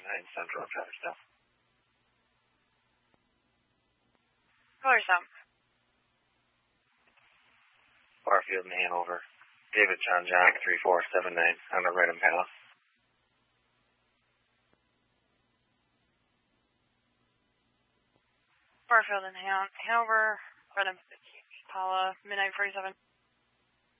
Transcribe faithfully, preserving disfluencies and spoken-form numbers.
nine Central, traffic stop. Color some. Barfield and Hanover. David John John three four seven nine on the right Impala. Barfield and Han- Hanover, red Impala, midnight forty-seven.